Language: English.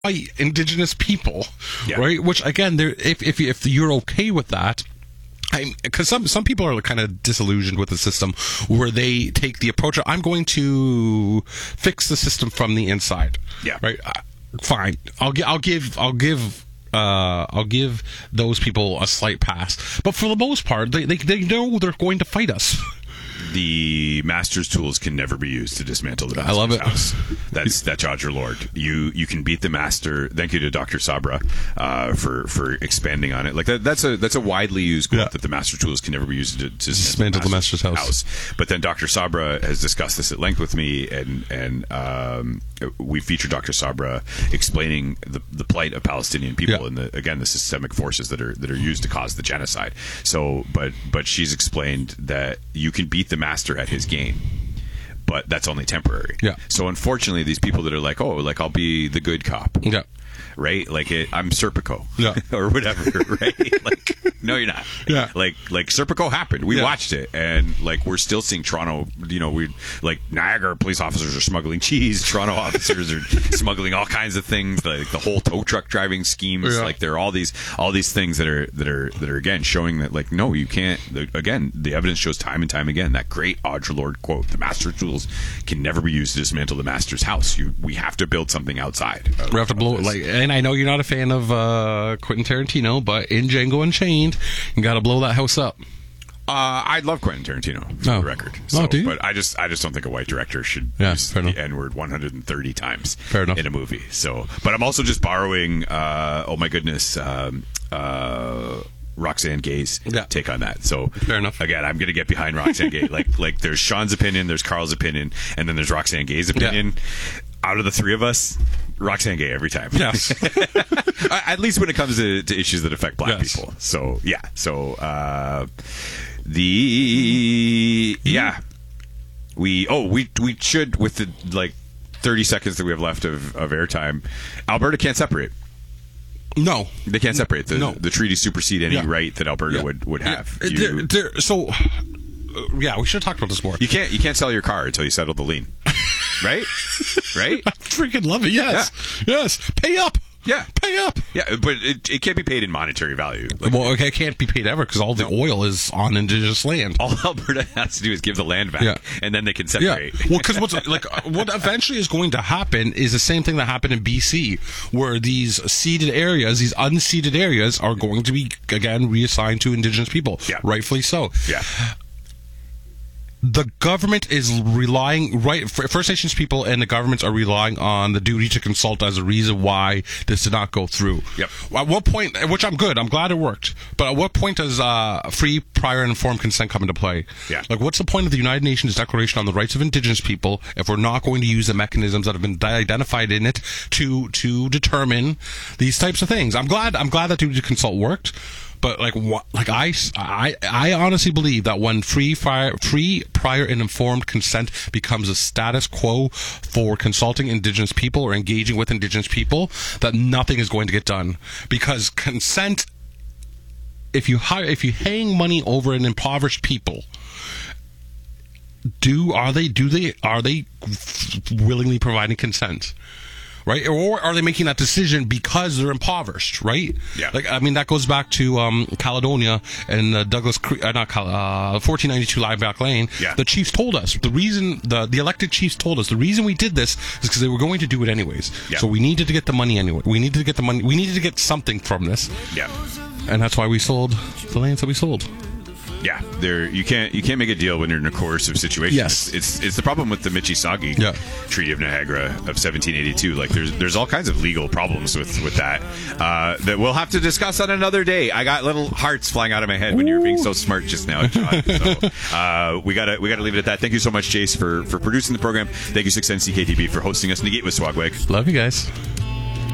fight Indigenous people, Yeah. right? Which again, if you're okay with that. Because some people are kind of disillusioned with the system, where they take the approach of, I'm going to fix the system from the inside. Yeah. Right. Fine. I'll give those people a slight pass. But for the most part, they know they're going to fight us. The Master's tools can never be used to dismantle the Master's I love it. house. That's Audre Lorde. You can beat the Master. Thank you to Dr. Sabra for expanding on it. Like that's a widely used quote that the Master tools can never be used to dismantle the Master's house. But then Dr. Sabra has discussed this at length with me, and we featured Dr. Sabra explaining the plight of Palestinian people and the systemic forces that are used to cause the genocide. So, but she's explained that you can beat the Master at his game, but that's only temporary. Yeah. So unfortunately, these people that are like, oh, like I'll be the good cop. Yeah. Right? Like I'm Serpico. Yeah. Or whatever, right? Like, no, you're not. Yeah. Like Serpico happened. We watched it, and like we're still seeing Toronto, we like Niagara police officers are smuggling cheese, Toronto officers are smuggling all kinds of things, like the whole tow truck driving schemes. Like there are all these things that are again showing that like no, you can't. Again, the evidence shows time and time again that great Audre Lorde quote: "The Master's tools can never be used to dismantle the Master's house. We have to build something outside. We have to blow it. And I know you're not a fan of Quentin Tarantino, but in Django Unchained, you got to blow that house up. I love Quentin Tarantino, for the record. So, do you? But I just don't think a white director should use the N-word 130 times in a movie. So, but I'm also just borrowing. Oh my goodness. Roxane Gay's take on that. So fair enough. Again, I'm going to get behind Roxane Gay. Like there's Sean's opinion, there's Carl's opinion, and then there's Roxane Gay's opinion. Yeah. Out of the three of us, Roxane Gay every time. Yes. At least when it comes to issues that affect black people. So yeah. So we should, with the like 30 seconds that we have left of airtime, Alberta can't separate. No, they can't separate. The treaty supersede any right that Alberta would have. We should have talked about this more. You can't sell your car until you settle the lien. Right? Right? I freaking love it. Yes. Yeah. Yes. Pay up. Yeah. Pay up. Yeah, but it can't be paid in monetary value. It can't be paid ever because all the oil is on Indigenous land. All Alberta has to do is give the land back, and then they can separate. Yeah. Well, because what eventually is going to happen is the same thing that happened in BC, where these ceded areas, these unceded areas, are going to be, again, reassigned to Indigenous people. Yeah. Rightfully so. Yeah. The government is relying, First Nations people and the governments are relying on the duty to consult as a reason why this did not go through. Yep. At what point, which I'm glad it worked, but at what point does free, prior, and informed consent come into play? Yeah. Like, what's the point of the United Nations Declaration on the Rights of Indigenous People if we're not going to use the mechanisms that have been identified in it to determine these types of things? I'm glad that duty to consult worked. But I honestly believe that when free, prior, and informed consent becomes a status quo for consulting Indigenous people or engaging with Indigenous people, that nothing is going to get done. Because consent, if you hang money over an impoverished people, are they willingly providing consent? Right? Or are they making that decision because they're impoverished, right? Yeah. That goes back to Caledonia and Douglas Creek, 1492 Lieback Lane. Yeah. The chiefs told us, the reason, the elected chiefs told us, the reason we did this is because they were going to do it anyways. Yeah. So we needed to get the money anyway. We needed to get the money. We needed to get something from this. Yeah. And that's why we sold the lands that we sold. Yeah, you can't make a deal when you're in a coercive situation. Yes. It's the problem with the Mississauga Treaty of Niagara of 1782. Like there's all kinds of legal problems with that that we'll have to discuss on another day. I got little hearts flying out of my head when you were being so smart just now, John. So we gotta leave it at that. Thank you so much, Jace, for producing the program. Thank you 610 CKTB for hosting us. Negate with Swagwag. Love you guys.